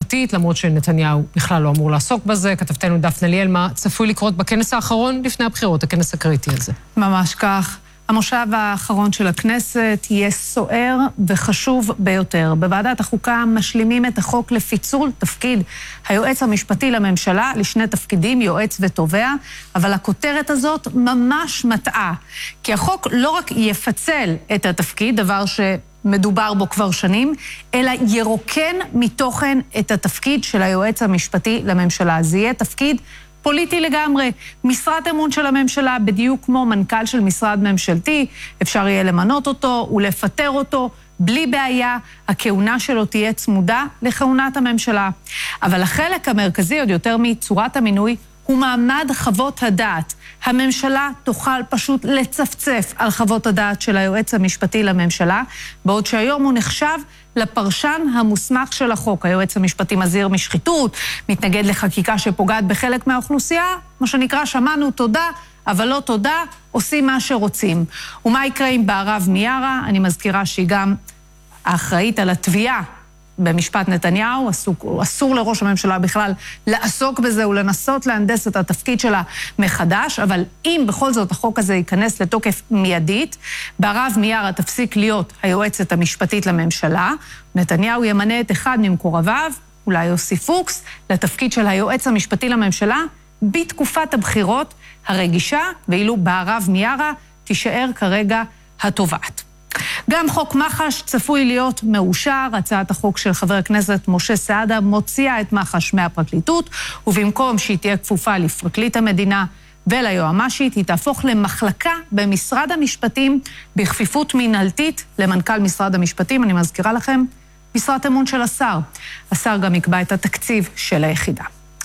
פרטית, למרות שנתניהו בכלל לא אמור לעסוק בזה. כתבתנו דפנה ליאל, מה צפוי לקרות בכנס האחרון לפני הבחירות, הכנס הקריטי הזה? ממש כך. המושב האחרון של הכנסת יהיה סוער וחשוב ביותר. בוועדת החוקה משלימים את החוק לפיצול תפקיד היועץ המשפטי לממשלה לשני תפקידים, יועץ ותובע, אבל הכותרת הזאת ממש מטעה, כי החוק לא רק יפצל את התפקיד, דבר שמדובר בו כבר שנים, אלא ירוקן מתוכן את התפקיד של היועץ המשפטי לממשלה. זה יהיה תפקיד פוליטי לגמרי, משרת אמון של הממשלה, בדיוק כמו מנכ"ל של משרד ממשלתי, אפשר יהיה למנות אותו ולפטר אותו, בלי בעיה, הכהונה שלו תהיה צמודה לכהונת הממשלה. אבל החלק המרכזי, עוד יותר מצורת המינוי, הוא מעמד חוות הדעת. הממשלה תוכל פשוט לצפצף על חוות הדעת של היועץ המשפטי לממשלה, בעוד שהיום הוא נחשב לפרשן המוסמך של החוק. היועץ המשפטי מזהיר משחיתות, מתנגד לחקיקה שפוגעת בחלק מהאוכלוסייה, מה שנקרא שמענו תודה, אבל לא תודה, עושים מה שרוצים. ומה יקרה עם בהרב מיארה? אני מזכירה שהיא גם האחראית על התביעה במשפט נתניהו, אסור לראש הממשלה בכלל לעסוק בזה ולנסות להנדס את התפקיד שלה מחדש, אבל אם בכל זאת החוק הזה ייכנס לתוקף מיידית, בהרב מיארה תפסיק להיות היועצת המשפטית לממשלה, נתניהו ימנה את אחד ממקורביו, אולי יוסי פוקס, לתפקיד של היועץ המשפטי לממשלה, בתקופת הבחירות הרגישה, ואילו בהרב מיארה תישאר כרגע התובעת. גם חוק מח"ש צפוי להיות מאושר. הצעת החוק של חבר הכנסת משה סעדה מוציאה את מח"ש מהפרקליטות, ובמקום שהיא תהיה כפופה לפרקליט המדינה וליועמ"שית, היא תהפוך למחלקה במשרד המשפטים בכפיפות מנהלתית למנכ"ל משרד המשפטים. אני מזכירה לכם, משרת אמון של השר. השר גם יקבע את התקציב של היחידה.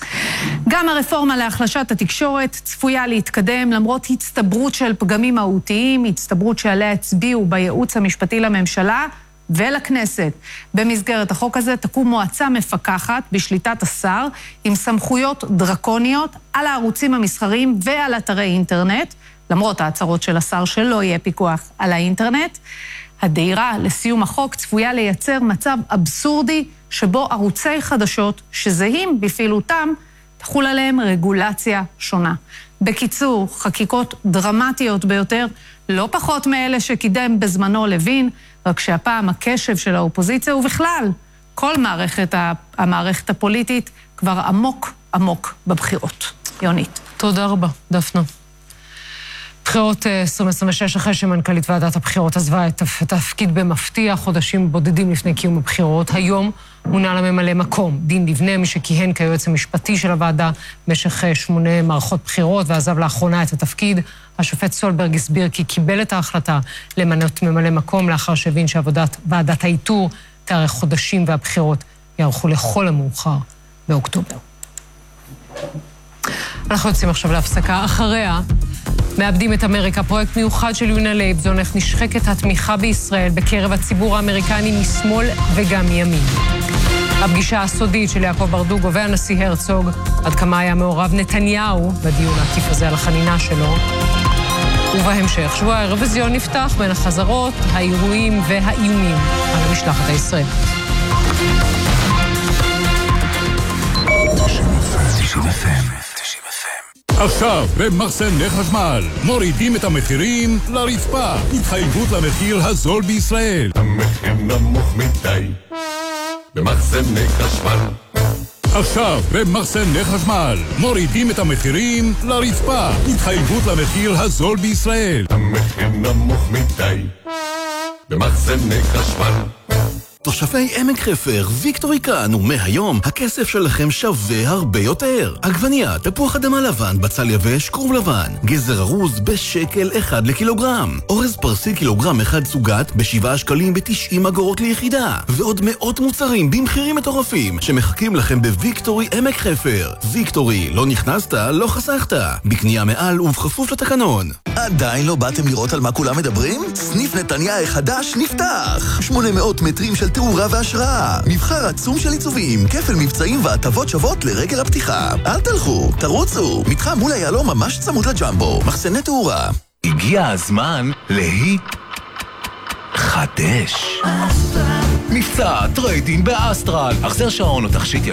גם הרפורמה להחלשת התקשורת צפויה להתקדם, למרות הצטברות של פגמים מהותיים, הצטברות שעליה הצביעו בייעוץ המשפטי לממשלה ולכנסת. במסגרת החוק הזה תקום מועצה מפקחת בשליטת השר, עם סמכויות דרקוניות על הערוצים המסחריים ועל אתרי אינטרנט, למרות ההצהרות של השר שלא יהיה פיקוח על האינטרנט. הדהירה לסיום החוק צפויה לייצר מצב אבסורדי, שבו ערוצי חדשות שזהים בפעילותם, תחול עליהם רגולציה שונה. בקיצור, חקיקות דרמטיות ביותר, לא פחות מאלה שקידם בזמנו לוין, רק שהפעם הקשב של האופוזיציה ובכלל, כל המערכת הפוליטית כבר עמוק בבחירות. יונית. תודה רבה, דפנה. בחירות 2026, אחרי שמנכ"לית ועדת הבחירות עזבה את התפקיד במפתיע, חודשים בודדים לפני קיום הבחירות. היום מונה לממלא מקום דין לבנה, מי שכיהן כיועץ המשפטי של הוועדה במשך 8 מערכות בחירות, ועזב לאחרונה את התפקיד. השופט סולברג הסביר כי קיבל את ההחלטה למנות ממלא מקום, לאחר שהבין שעבודת ועדת האיתור תארך חודשים והבחירות יערכו לכל המאוחר באוקטובר. אנחנו יוצאים עכשיו להפסקה. אחריה מאבדים את אמריקה, פרויקט מיוחד של יונה לייב, זו איך נשחקת התמיכה בישראל בקרב הציבור האמריקני משמאל וגם מימין. הפגישה הסודית של יעקב ברדוגו והנשיא הרצוג, עד כמה היה מעורב נתניהו בדיון העקיף הזה על החנינה שלו. ובהמשך, שבוע האירוויזיון נפתח בין החזרות, האירועים והאיומים על המשלחת הישראלית. עכשיו, במחסני חשמל, מורידים את המחירים לרצפה. התחייבות למחיר הזול בישראל. המחיר נמוך מדי במחסני חשמל. עכשיו, במחסני חשמל, מורידים את המחירים לרצפה. התחייבות למחיר הזול בישראל. המחיר נמוך מדי במחסני חשמל. תושבי עמק חפר, ויקטורי כאן, ומהיום הכסף שלכם שווה הרבה יותר. עגבניה, תפוח אדמה לבן, בצל יבש, כרוב לבן, גזר ארוז בשקל 1 לקילוגרם, אורז פרסי קילוגרם 1 סוגת ב7 שקלים ב90 אגורות ליחידה, ועוד מאות מוצרים במחירים מטורפים שמחכים לכם בוויקטורי עמק חפר. ויקטורי, לא נכנסת, לא חסכת. בקנייה מעל ובכפוף לתקנון. עדיין לא באתם לראות על מה כולם מדברים? סניף נתניה החדש נפתח. 800 מטרים של תאורה והשראה. מבחר עצום של עיצובים, כפל מבצעים והטבות שוות לרגל הפתיחה. אל תלכו, תרוצו. מתחם מול היעלום ממש צמוד לג'מבו. מחסני תאורה. הגיע הזמן חדש. מבצע טריידין באסטרל. החזר שעון או תכשיט